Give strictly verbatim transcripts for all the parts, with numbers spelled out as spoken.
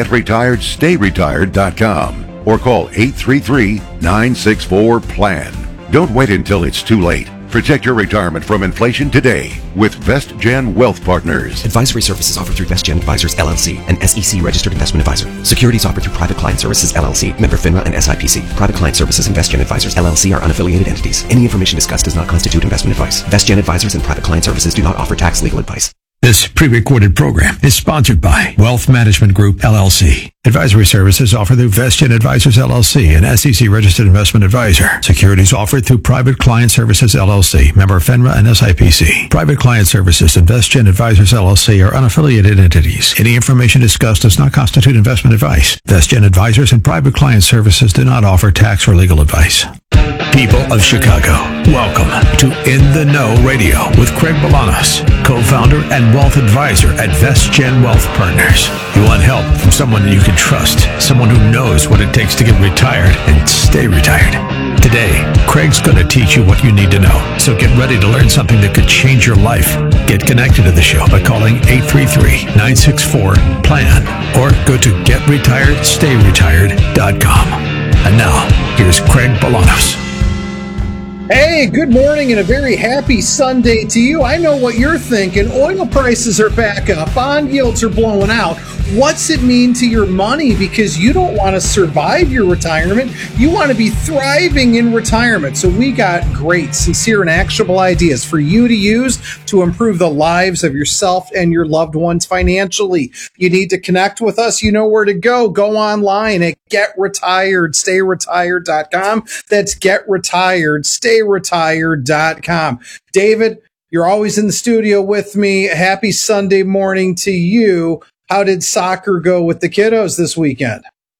get retired stay retired dot com or call eight three three, nine six four, plan. Don't wait until it's too late. Protect your retirement from inflation today with VestGen Wealth Partners. Advisory services offered through VestGen Advisors, L L C, an S E C registered investment advisor. Securities offered through Private Client Services, L L C, member FINRA and S I P C. Private Client Services and VestGen Advisors, L L C are unaffiliated entities. Any information discussed does not constitute investment advice. VestGen Advisors and Private Client Services do not offer tax legal advice. This pre-recorded program is sponsored by Wealth Management Group, L L C. Advisory services offered through VestGen Advisors, L L C, an S E C registered investment advisor. Securities offered through Private Client Services, L L C, member FINRA and S I P C. Private Client Services and VestGen Advisors, L L C are unaffiliated entities. Any information discussed does not constitute investment advice. VestGen Advisors and Private Client Services do not offer tax or legal advice. People of Chicago, welcome to In the Know Radio with Craig Bolanos, co-founder and wealth advisor at VestGen Wealth Partners. You want help from someone you can trust, someone who knows what it takes to get retired and stay retired. Today, Craig's going to teach you what you need to know. So get ready to learn something that could change your life. Get connected to the show by calling eight three three, nine six four, plan or go to get retired stay retired dot com. And now, here's Craig Bolanos. Hey, good morning and a very happy Sunday to you. I know what you're thinking. Oil prices are back up. Bond yields are blowing out. What's it mean to your money? Because you don't want to survive your retirement. You want to be thriving in retirement. So we got great, sincere, and actionable ideas for you to use to improve the lives of yourself and your loved ones financially. You need to connect with us. You know where to go. Go online at get retired stay retired dot com. That's get retired stay retired dot com. David, you're always in the studio with me. Happy Sunday morning to you. How did soccer go with the kiddos this weekend?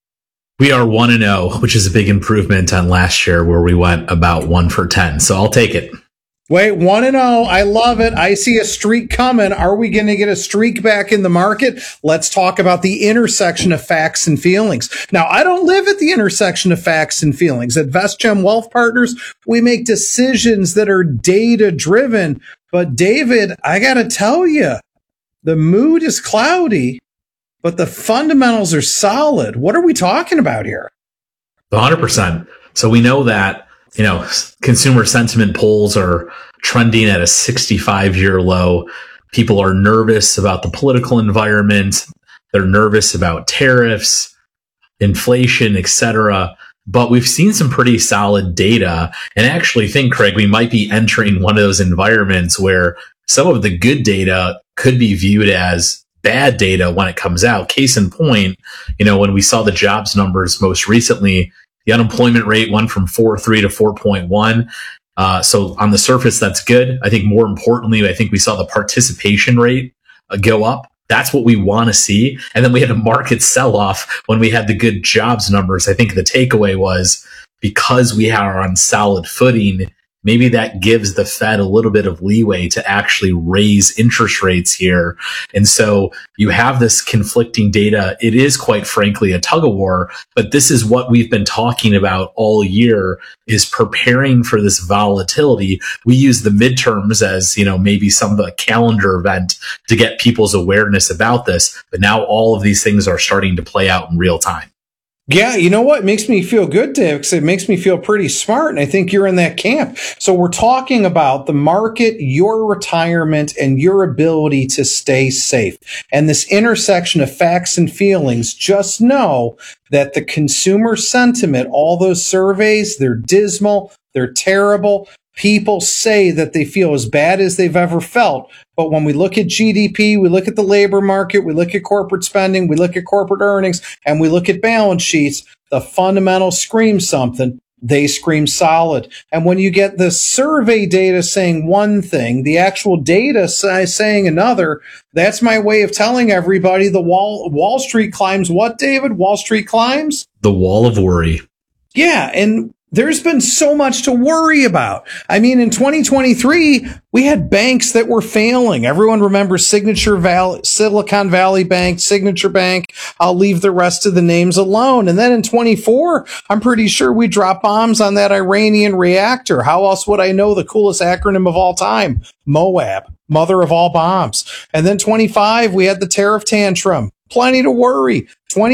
We are one and oh, which is a big improvement on last year where we went about one for ten. So I'll take it. Wait, one and oh. I love it. I see a streak coming. Are we going to get a streak back in the market? Let's talk about the intersection of facts and feelings. Now, I don't live at the intersection of facts and feelings. At VestGen Wealth Partners, we make decisions that are data driven. But David, I got to tell you, the mood is cloudy, but the fundamentals are solid. What are we talking about here? one hundred percent. So we know that, you know, consumer sentiment polls are trending at a sixty-five year low. People are nervous about the political environment. They're nervous about tariffs, inflation, et cetera. But we've seen some pretty solid data, and I actually think, Craig, we might be entering one of those environments where some of the good data could be viewed as bad data when it comes out. Case in point, you know, when we saw the jobs numbers most recently, the unemployment rate went from four point three to four point one. Uh, so on the surface, that's good. I think more importantly, I think we saw the participation rate uh, go up. That's what we want to see. And then we had a market sell-off when we had the good jobs numbers. I think the takeaway was because we are on solid footing, maybe that gives the Fed a little bit of leeway to actually raise interest rates here. And so you have this conflicting data. It is quite frankly a tug of war, but this is what we've been talking about all year, is preparing for this volatility. We use the midterms as, you know, maybe some of the calendar event to get people's awareness about this. But now all of these things are starting to play out in real time. Yeah, you know what? It makes me feel good, Dave, because it makes me feel pretty smart, and I think you're in that camp. So we're talking about the market, your retirement, and your ability to stay safe. And this intersection of facts and feelings, just know that the consumer sentiment, all those surveys, they're dismal, they're terrible. People say that they feel as bad as they've ever felt. But when we look at G D P, we look at the labor market, we look at corporate spending, we look at corporate earnings, and we look at balance sheets, the fundamentals scream something. They scream solid. And when you get the survey data saying one thing, the actual data saying another, that's my way of telling everybody the wall, Wall Street climbs what, David? Wall Street climbs? The wall of worry. Yeah, and there's been so much to worry about. I mean, in twenty twenty-three, we had banks that were failing. Everyone remembers Signature Valley, Silicon Valley Bank, Signature Bank. I'll leave the rest of the names alone. And then in twenty-four, I'm pretty sure we dropped bombs on that Iranian reactor. How else would I know the coolest acronym of all time? MOAB, mother of all bombs. And then twenty-five, we had the tariff tantrum. Plenty to worry.